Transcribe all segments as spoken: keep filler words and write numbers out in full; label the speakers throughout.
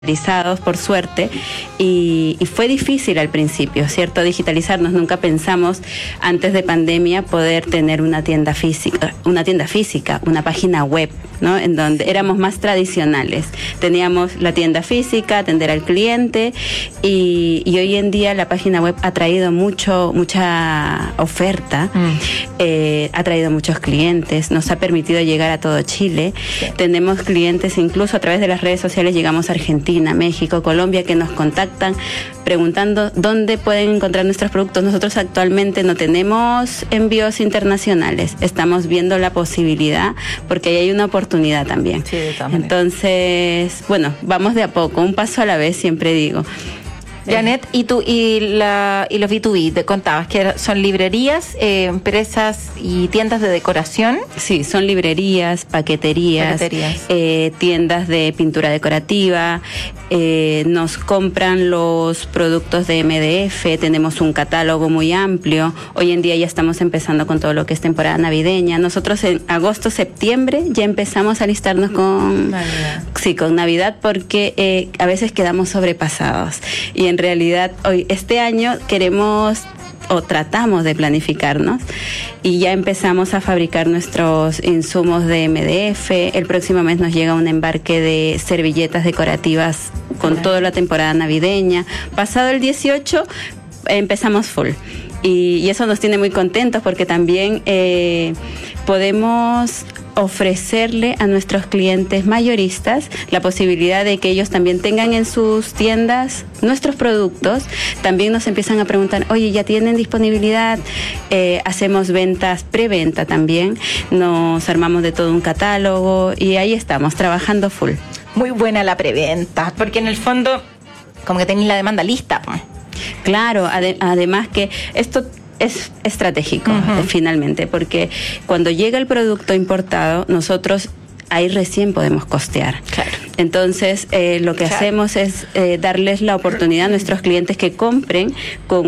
Speaker 1: por suerte, y, y fue difícil al principio, ¿cierto? Digitalizarnos. Nunca pensamos antes de pandemia poder tener una tienda física, una tienda física, una página web, ¿no? En donde éramos más tradicionales. Teníamos la tienda física, atender al cliente, y, y hoy en día la página web ha traído mucho, mucha oferta, mm. eh, ha traído muchos clientes, nos ha permitido llegar a todo Chile. Sí. Tenemos clientes incluso a través de las redes sociales, llegamos a Argentina, México, Colombia, que nos contactan preguntando dónde pueden encontrar nuestros productos. Nosotros actualmente no tenemos envíos internacionales, estamos viendo la posibilidad porque ahí hay una oportunidad también. Sí, de todas maneras. Entonces, bueno, vamos de a poco, un paso a la vez, siempre digo.
Speaker 2: Janet, y tú y la y los B dos B, te contabas que son librerías, eh, empresas y tiendas de decoración.
Speaker 1: Sí, son librerías, paqueterías, paqueterías. Eh, tiendas de pintura decorativa, eh, nos compran los productos de M D F, tenemos un catálogo muy amplio. Hoy en día ya estamos empezando con todo lo que es temporada navideña. Nosotros en agosto, septiembre ya empezamos a alistarnos con Navidad, sí, con Navidad porque eh, a veces quedamos sobrepasados. Y en realidad hoy, este año queremos o tratamos de planificarnos y ya empezamos a fabricar nuestros insumos de M D F. El próximo mes nos llega un embarque de servilletas decorativas con claro. toda la temporada navideña. Pasado el dieciocho empezamos full. Y, y eso nos tiene muy contentos porque también eh, podemos ofrecerle a nuestros clientes mayoristas la posibilidad de que ellos también tengan en sus tiendas nuestros productos. También nos empiezan a preguntar, oye, ¿ya tienen disponibilidad? Eh, hacemos ventas, preventa también, nos armamos de todo un catálogo y ahí estamos, trabajando full.
Speaker 2: Muy buena la preventa, porque en el fondo como que tenéis la demanda lista.
Speaker 1: Claro, ade- además que esto es estratégico, uh-huh. finalmente, porque cuando llega el producto importado, nosotros ahí recién podemos costear. Claro. Entonces, eh, lo que claro. hacemos es eh, darles la oportunidad a nuestros clientes que compren con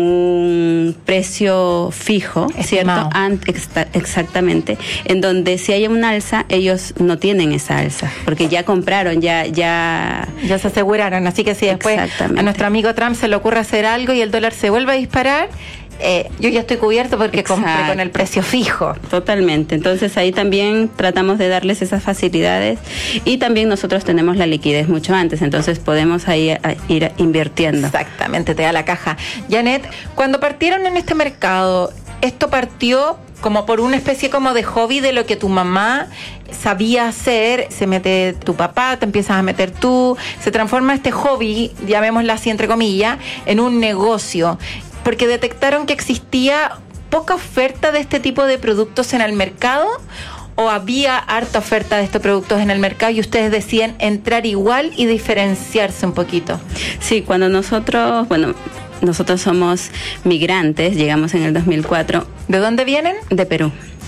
Speaker 1: un precio fijo, estimado. ¿Cierto? Ant- exa- exactamente. En donde si hay un alza, ellos no tienen esa alza, porque ya compraron, ya... Ya,
Speaker 2: ya se aseguraron. Así que si después a nuestro amigo Trump se le ocurre hacer algo y el dólar se vuelve a disparar, Eh, yo ya estoy cubierto porque Exacto. compré con el precio fijo.
Speaker 1: Totalmente. Entonces ahí también tratamos de darles esas facilidades y también nosotros tenemos la liquidez mucho antes, entonces podemos ahí a, a ir invirtiendo.
Speaker 2: Exactamente, te da la caja. Janet, cuando partieron en este mercado, ¿esto partió como por una especie como de hobby de lo que tu mamá sabía hacer? Se mete tu papá, te empiezas a meter tú, se transforma este hobby, llamémoslo así entre comillas, en un negocio, porque detectaron que existía poca oferta de este tipo de productos en el mercado, o había harta oferta de estos productos en el mercado y ustedes decían entrar igual y diferenciarse un poquito.
Speaker 1: Sí, cuando nosotros, bueno, nosotros somos migrantes, llegamos en el dos mil cuatro.
Speaker 2: ¿De dónde vienen?
Speaker 1: De Perú.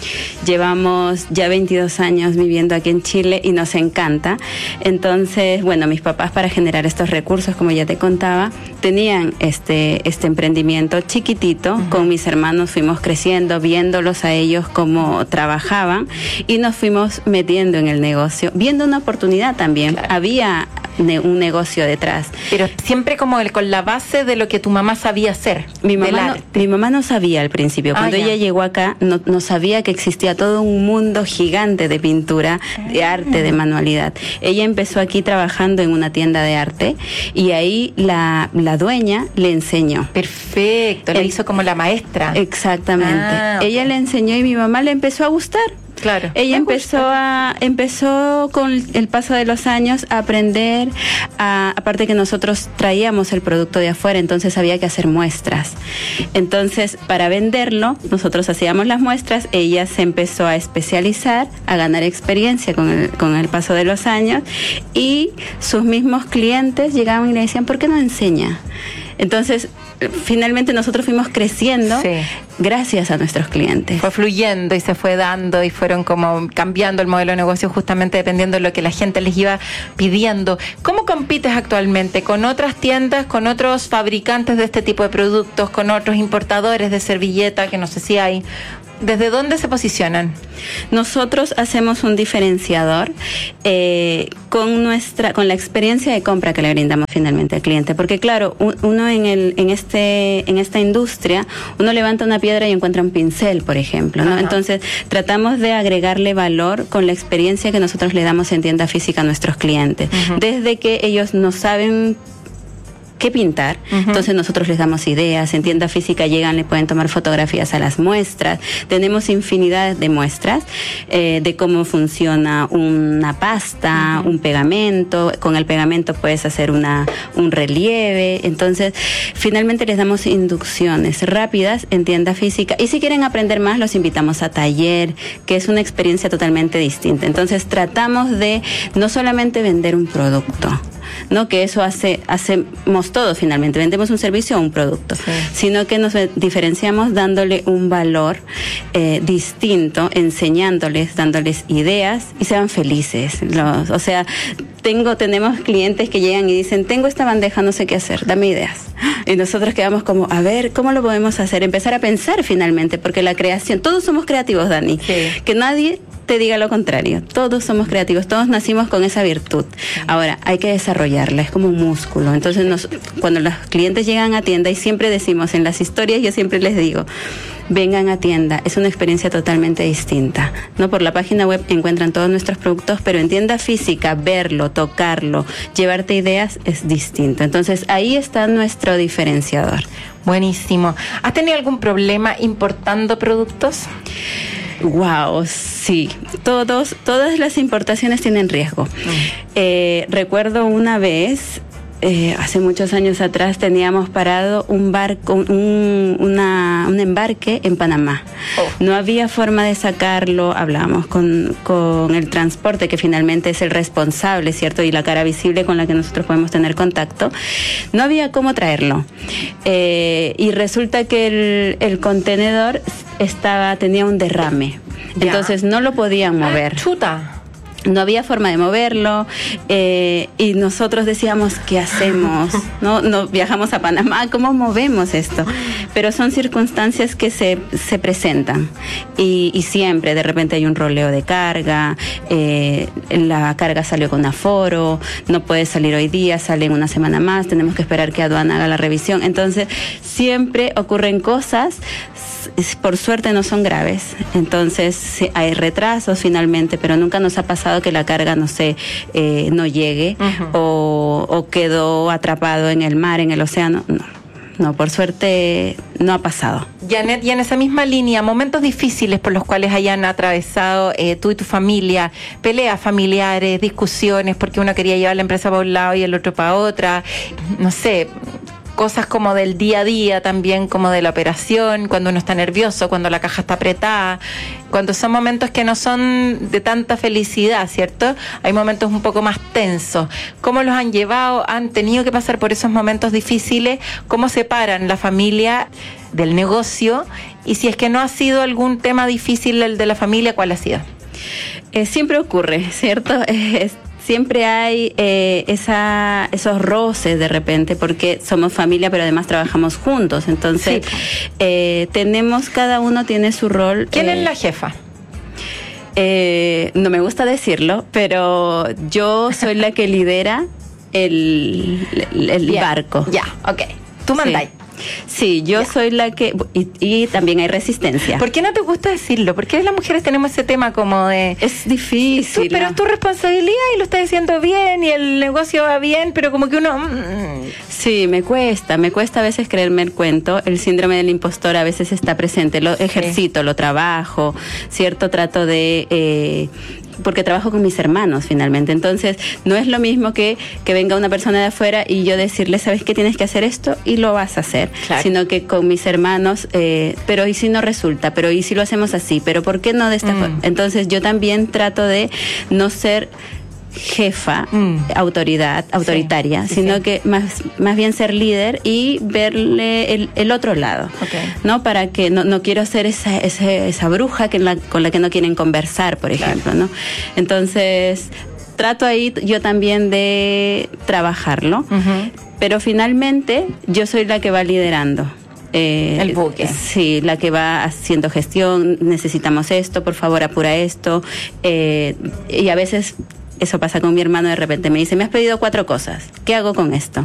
Speaker 1: Llevamos ya veintidós años viviendo aquí en Chile y nos encanta. Entonces, bueno, mis papás, para generar estos recursos, como ya te contaba, tenían este, este emprendimiento chiquitito. Uh-huh. Con mis hermanos fuimos creciendo, viéndolos a ellos cómo trabajaban y nos fuimos metiendo en el negocio, viendo una oportunidad también. Claro. Había ne- un negocio detrás.
Speaker 2: Pero siempre como el, con la base de lo que tu mamá sabía hacer.
Speaker 1: Mi mamá, no, mi mamá no sabía al principio. Cuando ah, ella llegó acá, no, no sabía que existía todo un mundo gigante de pintura, de arte, de manualidad. Ella empezó aquí trabajando en una tienda de arte y ahí la, la dueña le enseñó.
Speaker 2: Perfecto, le hizo como la maestra.
Speaker 1: Exactamente. Ah, okay. Ella le enseñó y mi mamá le empezó a gustar.
Speaker 2: Claro.
Speaker 1: Ella empezó a empezó con el paso de los años a aprender, a, aparte que nosotros traíamos el producto de afuera, entonces había que hacer muestras. Entonces, para venderlo, nosotros hacíamos las muestras, ella se empezó a especializar, a ganar experiencia con el, con el paso de los años y sus mismos clientes llegaban y le decían, ¿por qué no enseña? Entonces, finalmente nosotros fuimos creciendo. Sí. gracias a nuestros clientes.
Speaker 2: Fue fluyendo y se fue dando y fueron como cambiando el modelo de negocio justamente dependiendo de lo que la gente les iba pidiendo. ¿Cómo compites actualmente con otras tiendas, con otros fabricantes de este tipo de productos, con otros importadores de servilleta, que no sé si hay? ¿Desde dónde se posicionan?
Speaker 1: Nosotros hacemos un diferenciador eh, con nuestra, con la experiencia de compra que le brindamos finalmente al cliente, porque claro, uno en el, en este, en esta industria, uno levanta una piedra y encuentra un pincel, por ejemplo, ¿no? Ajá. Entonces tratamos de agregarle valor con la experiencia que nosotros le damos en tienda física a nuestros clientes, uh-huh. desde que ellos no saben qué pintar, uh-huh. entonces nosotros les damos ideas, en tienda física llegan, le pueden tomar fotografías a las muestras, tenemos infinidad de muestras eh, de cómo funciona una pasta, uh-huh. un pegamento, con el pegamento puedes hacer una un relieve, entonces finalmente les damos inducciones rápidas en tienda física y si quieren aprender más los invitamos a taller, que es una experiencia totalmente distinta, entonces tratamos de no solamente vender un producto, no que eso hace hacemos todos finalmente, vendemos un servicio o un producto, sí. sino que nos diferenciamos dándole un valor eh, distinto, enseñándoles, dándoles ideas y sean felices. Los, o sea, tengo tenemos clientes que llegan y dicen, tengo esta bandeja, no sé qué hacer, dame ideas. Y nosotros quedamos como, a ver, ¿cómo lo podemos hacer? Empezar a pensar finalmente, porque la creación, todos somos creativos, Dani, sí. que nadie te diga lo contrario, todos somos creativos, todos nacimos con esa virtud. Ahora, hay que desarrollarla, es como un músculo. Entonces, nos, cuando los clientes llegan a tienda, y siempre decimos en las historias, yo siempre les digo, vengan a tienda, es una experiencia totalmente distinta. No, por la página web encuentran todos nuestros productos, pero en tienda física, verlo, tocarlo, llevarte ideas es distinto. Entonces, ahí está nuestro diferenciador.
Speaker 2: Buenísimo. ¿Has tenido algún problema importando productos?
Speaker 1: Wow, sí. Todos, todas las importaciones tienen riesgo. Mm. Eh, recuerdo una vez, eh, hace muchos años atrás, teníamos parado un barco, un, una, un embarque en Panamá. Oh. No había forma de sacarlo. Hablábamos con, con el transporte, que finalmente es el responsable, ¿cierto? Y la cara visible con la que nosotros podemos tener contacto. No había cómo traerlo. Eh, y resulta que el, el contenedor estaba, tenía un derrame. Ya. Entonces no lo podían mover.
Speaker 2: Ah, chuta.
Speaker 1: No había forma de moverlo eh, y nosotros decíamos, ¿qué hacemos? ¿No? No viajamos a Panamá, ¿cómo movemos esto? Pero son circunstancias que se, se presentan y, y siempre de repente hay un roleo de carga, eh, la carga salió con aforo, no puede salir hoy día, sale en una semana más, tenemos que esperar que aduana haga la revisión. Entonces siempre ocurren cosas, por suerte no son graves, entonces hay retrasos finalmente, pero nunca nos ha pasado que la carga, no sé, eh, no llegue uh-huh. o, o quedó atrapado en el mar, en el océano. No, no, por suerte no ha pasado.
Speaker 2: Janet, y en esa misma línea, momentos difíciles por los cuales hayan atravesado eh, tú y tu familia, peleas familiares, discusiones, porque uno quería llevar la empresa para un lado y el otro para otra, no sé, cosas como del día a día también, como de la operación, cuando uno está nervioso, cuando la caja está apretada, cuando son momentos que no son de tanta felicidad, ¿cierto? Hay momentos un poco más tensos. ¿Cómo los han llevado? ¿Han tenido que pasar por esos momentos difíciles? ¿Cómo separan la familia del negocio? Y si es que no ha sido algún tema difícil el de la familia, ¿cuál ha sido?
Speaker 1: Eh, siempre ocurre, ¿cierto? Es Siempre hay eh, esa, esos roces de repente, porque somos familia, pero además trabajamos juntos. Entonces, sí. eh, tenemos, cada uno tiene su rol.
Speaker 2: ¿Quién
Speaker 1: eh,
Speaker 2: es la jefa?
Speaker 1: Eh, no me gusta decirlo, pero yo soy la que lidera el, el, el barco.
Speaker 2: Ya, ok. Tú mandáis.
Speaker 1: Sí. Sí, yo ya. soy la que... Y, y también hay resistencia.
Speaker 2: ¿Por qué no te gusta decirlo? ¿Por qué las mujeres tenemos ese tema como de...
Speaker 1: Es difícil.
Speaker 2: Tú, pero es tu responsabilidad y lo estás diciendo bien y el negocio va bien, pero como que uno...
Speaker 1: Sí, me cuesta. Me cuesta a veces creerme el cuento. El síndrome del impostor a veces está presente. Lo ejercito, sí. lo trabajo, ¿cierto? Trato de... Eh, porque trabajo con mis hermanos finalmente, entonces no es lo mismo que, que venga una persona de afuera y yo decirle, ¿sabes qué? Tienes que hacer esto y lo vas a hacer, claro. sino que con mis hermanos, eh, pero ¿y si no resulta? Pero ¿y si lo hacemos así? ¿Pero por qué no de esta mm. forma? Entonces yo también trato de no ser jefa, mm. autoridad, autoritaria, sí, sino sí. que más, más bien ser líder y verle el, el otro lado, okay. ¿no? Para que no, no quiero ser esa, esa, esa bruja que la, con la que no quieren conversar, por ejemplo, claro. ¿no? Entonces, trato ahí yo también de trabajarlo, uh-huh. pero finalmente yo soy la que va liderando. Eh,
Speaker 2: el buque.
Speaker 1: Sí, la que va haciendo gestión, necesitamos esto, por favor apura esto, eh, y a veces eso pasa con mi hermano, de repente me dice, me has pedido cuatro cosas, ¿qué hago con esto?